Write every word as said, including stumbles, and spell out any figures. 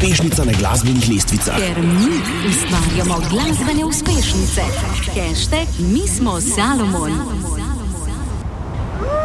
uspešnica na glasbenih lestvicah. Ker mi ustvarjamo glasbene uspešnice. Hashtag Mi smo Salomon.